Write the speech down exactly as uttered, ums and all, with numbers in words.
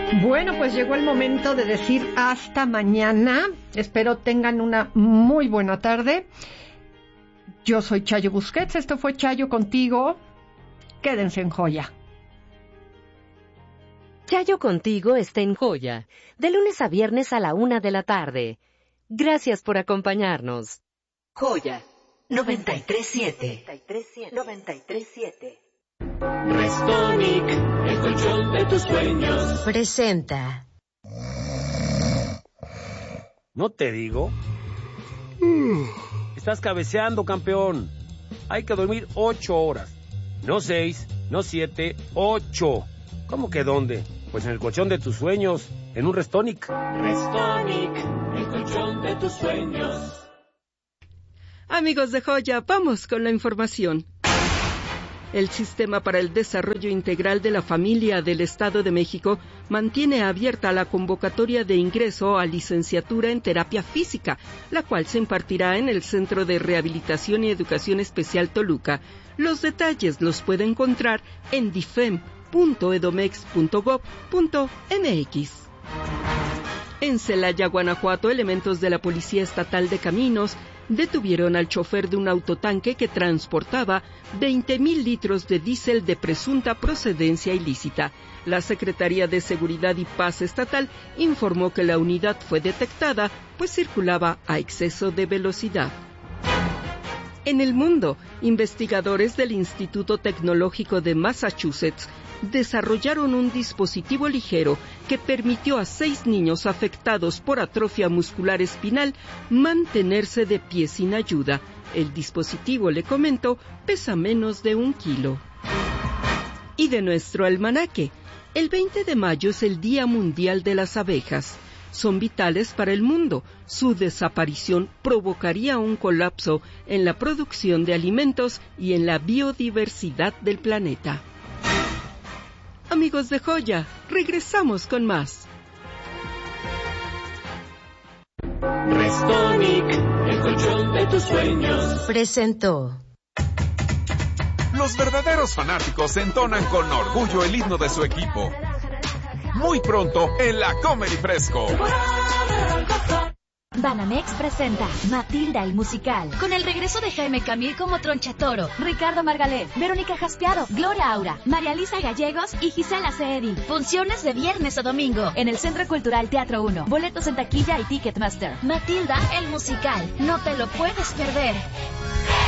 Bueno, pues llegó el momento de decir hasta mañana. Espero tengan una muy buena tarde. Yo soy Chayo Busquets, esto fue Chayo Contigo. Quédense en Joya. Chayo Contigo está en Joya, de lunes a viernes a la una de la tarde. Gracias por acompañarnos. Joya noventa y tres siete. noventa y tres siete. Restonic, el colchón de tus sueños. Presenta. ¿No te digo? Estás cabeceando, campeón. Hay que dormir ocho horas. No seis, no siete, ocho. ¿Cómo que dónde? Pues en el colchón de tus sueños, en un Restonic. Restonic, el colchón de tus sueños. Amigos de Joya, vamos con la información. El Sistema para el Desarrollo Integral de la Familia del Estado de México mantiene abierta la convocatoria de ingreso a licenciatura en terapia física, la cual se impartirá en el Centro de Rehabilitación y Educación Especial Toluca. Los detalles los puede encontrar en difem punto edomex punto gob punto mx. En Celaya, Guanajuato, elementos de la Policía Estatal de Caminos detuvieron al chofer de un autotanque que transportaba veinte mil litros de diésel de presunta procedencia ilícita. La Secretaría de Seguridad y Paz Estatal informó que la unidad fue detectada, pues circulaba a exceso de velocidad. En el mundo, investigadores del Instituto Tecnológico de Massachusetts desarrollaron un dispositivo ligero que permitió a seis niños afectados por atrofia muscular espinal mantenerse de pie sin ayuda. El dispositivo, le comento, pesa menos de un kilo. Y de nuestro almanaque, el veinte de mayo es el Día Mundial de las Abejas. Son vitales para el mundo. Su desaparición provocaría un colapso en la producción de alimentos y en la biodiversidad del planeta. Amigos de Joya, regresamos con más. Restonic, el colchón de tus sueños. Presentó. Los verdaderos fanáticos entonan con orgullo el himno de su equipo. Muy pronto en la Comedy Fresco. Banamex presenta Matilda el musical, con el regreso de Jaime Camil como Tronchatoro, Ricardo Margalef, Verónica Jaspiado, Gloria Aura, María Lisa Gallegos y Gisela Ceedi. Funciones de viernes a domingo en el Centro Cultural Teatro uno. Boletos en taquilla y Ticketmaster. Matilda el musical, no te lo puedes perder.